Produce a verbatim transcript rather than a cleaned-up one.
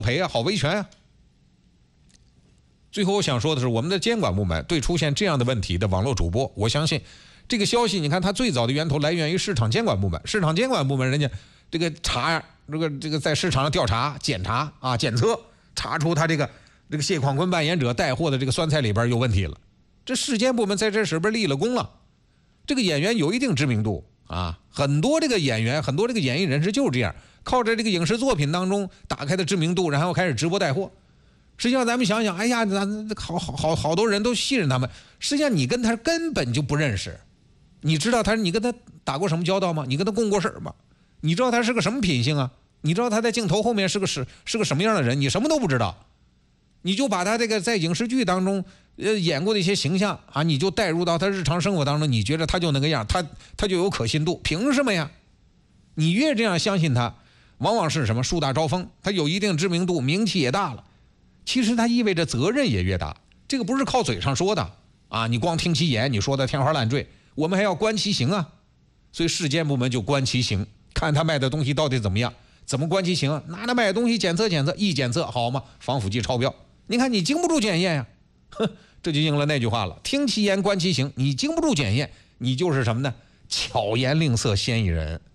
赔啊，好维权啊。最后我想说的是，我们的监管部门对出现这样的问题的网络主播，我相信这个消息，你看它最早的源头来源于市场监管部门，市场监管部门人家这个查这个这个在市场上调查、检查啊、检测，查出他这个这个谢广坤扮演者带货的这个酸菜里边有问题了。这市监部门在这里边立了功了，这个演员有一定知名度啊，很多这个演员、很多这个演艺人士就是这样，靠着这个影视作品当中打开的知名度，然后开始直播带货。实际上咱们想想，哎呀，咱好好好好多人都信任他们，实际上你跟他根本就不认识，你知道他你跟他打过什么交道吗？你跟他共过事吗？你知道他是个什么品性啊？你知道他在镜头后面是个是是个什么样的人？你什么都不知道，你就把他这个在影视剧当中呃演过的一些形象啊，你就带入到他日常生活当中，你觉得他就那个样，他他就有可信度，凭什么呀？你越这样相信他，往往是什么树大招风，他有一定知名度，名气也大了。其实它意味着责任也越大，这个不是靠嘴上说的啊！你光听其言，你说的天花乱坠，我们还要观其行啊！所以市监部门就观其行，看他卖的东西到底怎么样，怎么观其行啊？拿他卖的东西检测检测，一检测好嘛，防腐剂超标，你看你经不住检验呀、啊，哼，这就应了那句话了：听其言观其行。你经不住检验，你就是什么呢？巧言令色，嫌疑人。